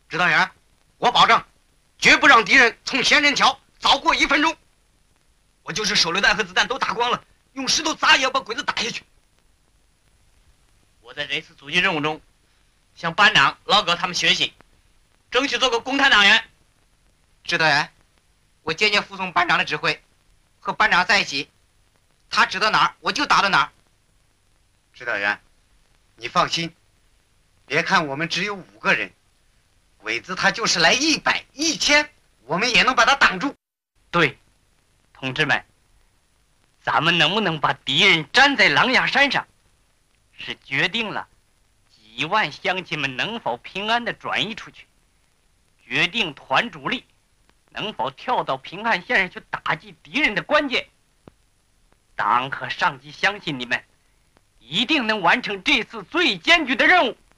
指导员，我保证，绝不让敌人从仙人桥早过1分钟。我就是手榴弹和子弹都打光了，用石头砸也要把鬼子打下去。 我在这次阻击任务中，向班长、老葛他们学习，争取做个共产党员。 指导员，我坚决服从班长的指挥，和班长在一起，他指到哪儿我就打到哪儿。 指导员，你放心，别看我们只有5个人，鬼子他就是来100、1000，我们也能把他挡住。 对，同志们，咱们能不能把敌人粘在狼牙山上，是决定了几万乡亲们能否平安地转移出去，决定团主力能否跳到平汉线上去打击敌人的关键。党和上级相信你们一定能完成这次最艰巨的任务。